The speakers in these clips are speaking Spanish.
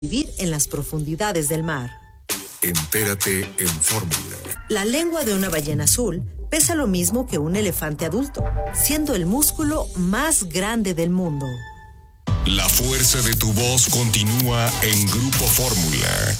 vivir en las profundidades del mar. Entérate en Fórmula. La lengua de una ballena azul pesa lo mismo que un elefante adulto, siendo el músculo más grande del mundo. La fuerza de tu voz continúa en Grupo Fórmula.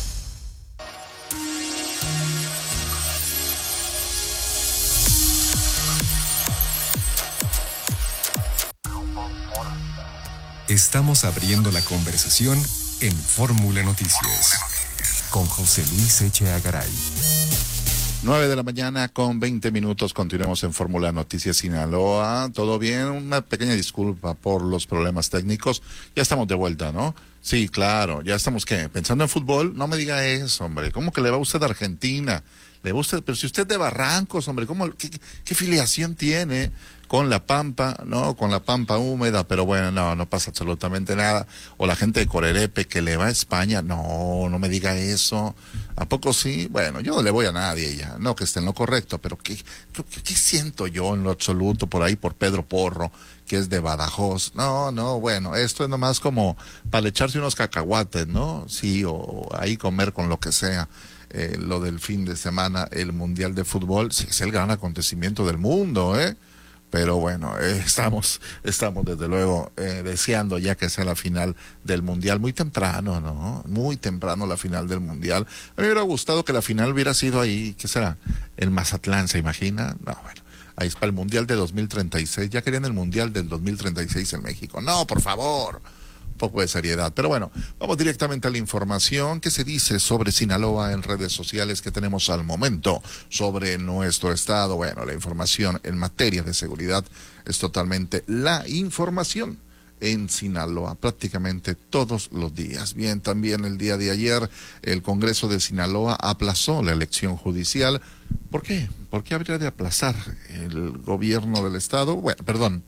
Estamos abriendo la conversación en Fórmula Noticias con José Luis Echeagaray. 9 de la mañana con 20 minutos. Continuamos en Fórmula Noticias Sinaloa. ¿Todo bien? Una pequeña disculpa por los problemas técnicos. Ya estamos de vuelta, ¿no? Sí, claro. Ya estamos, ¿qué? ¿Pensando en fútbol? No me diga eso, hombre. ¿Cómo que le va a usted a Argentina? ¿Le va usted? Pero si usted es de Barrancos, hombre, ¿qué filiación tiene con la Pampa, no? Con la Pampa húmeda, pero bueno, no pasa absolutamente nada. O la gente de Corerepe que le va a España, no me diga eso. ¿A poco sí? Bueno, yo no le voy a nadie ya, no que esté en lo correcto, pero ¿qué siento yo en lo absoluto por ahí por Pedro Porro, que es de Badajoz? No, bueno, esto es nomás como para echarse unos cacahuates, ¿no? Sí, o ahí comer con lo que sea. Lo del fin de semana, el Mundial de Fútbol, sí, es el gran acontecimiento del mundo, pero bueno, estamos desde luego deseando ya que sea la final del Mundial, muy temprano, ¿no? Muy temprano la final del Mundial. A mí me hubiera gustado que la final hubiera sido ahí, ¿qué será? En Mazatlán, ¿se imagina? No, bueno, ahí está el Mundial de 2036, ya querían el Mundial del 2036 en México. No, por favor. Poco de seriedad, pero bueno, vamos directamente a la información que se dice sobre Sinaloa en redes sociales que tenemos al momento sobre nuestro estado. Bueno, la información en materia de seguridad es totalmente la información en Sinaloa, prácticamente todos los días. Bien, también el día de ayer el Congreso de Sinaloa aplazó la elección judicial. ¿Por qué? ¿Por qué habría de aplazar el gobierno del estado? Bueno, perdón,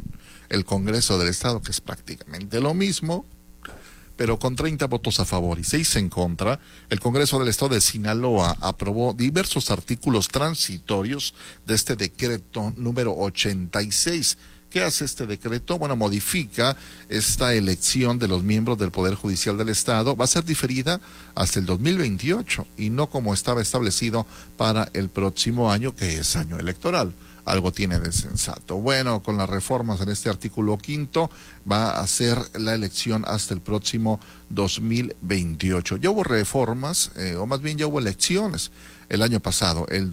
el Congreso del Estado, que es prácticamente lo mismo, pero con 30 votos a favor y 6 en contra, el Congreso del Estado de Sinaloa aprobó diversos artículos transitorios de este decreto número 86. ¿Qué hace este decreto? Bueno, modifica esta elección de los miembros del Poder Judicial del Estado. Va a ser diferida hasta el 2028 y no como estaba establecido para el próximo año, que es año electoral. Algo tiene de sensato. Bueno, con las reformas en este artículo 5 va a ser la elección hasta el próximo 2028. Ya hubo reformas, o más bien ya hubo elecciones el año pasado, el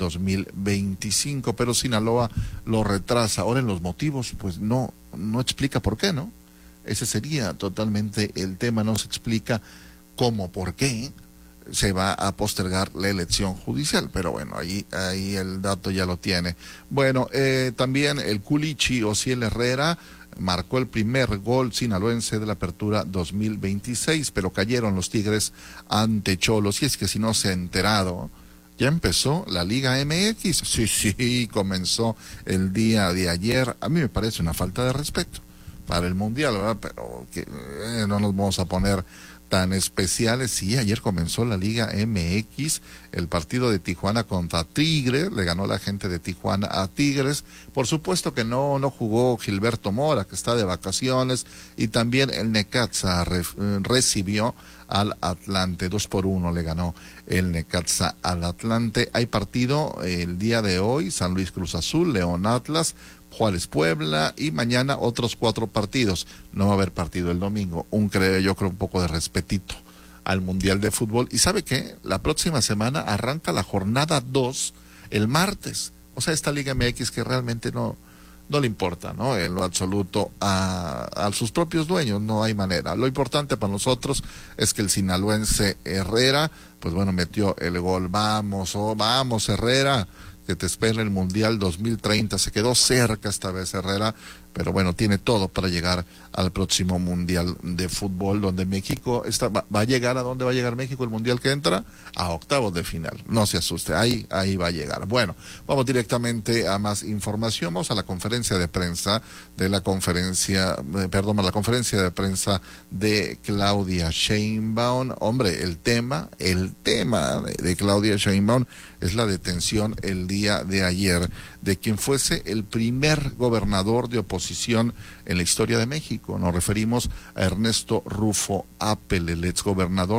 2025, pero Sinaloa lo retrasa. Ahora en los motivos, pues no explica por qué, ¿no? Ese sería totalmente el tema, no se explica cómo, por qué se va a postergar la elección judicial, pero bueno, ahí el dato ya lo tiene. Bueno, también el Culichi Ociel Herrera marcó el primer gol sinaloense de la apertura 2026, pero cayeron los Tigres ante Xolos, y es que si no se ha enterado, ya empezó la Liga MX, sí, comenzó el día de ayer. A mí me parece una falta de respeto para el Mundial, ¿verdad? Pero que no nos vamos a poner tan especiales. Sí, ayer comenzó la Liga MX, el partido de Tijuana contra Tigres, le ganó la gente de Tijuana a Tigres. Por supuesto que no jugó Gilberto Mora, que está de vacaciones, y también el Necaxa recibió al Atlante, 2-1 le ganó el Necaxa al Atlante. Hay partido el día de hoy, San Luis Cruz Azul, León Atlas, Juárez Puebla, y mañana otros 4 partidos. No va a haber partido el domingo. Yo creo un poco de respetito al Mundial de Fútbol. ¿Y sabe qué? La próxima semana arranca la jornada 2 el martes. O sea, esta Liga MX que realmente no le importa, ¿no? En lo absoluto a sus propios dueños, no hay manera. Lo importante para nosotros es que el sinaloense Herrera, pues bueno, metió el gol. Vamos Herrera, que te espera el Mundial 2030. Se quedó cerca esta vez Herrera, pero bueno, tiene todo para llegar al próximo Mundial de Fútbol, donde México va a llegar. ¿A dónde va a llegar México el Mundial que entra? A octavos de final. No se asuste, ahí va a llegar. Bueno, vamos directamente a más información. Vamos a la conferencia de prensa la conferencia de prensa de Claudia Sheinbaum. Hombre, el tema de Claudia Sheinbaum es la detención el día de ayer de quien fuese el primer gobernador de oposición posición en la historia de México. Nos referimos a Ernesto Rufo Appel, el exgobernador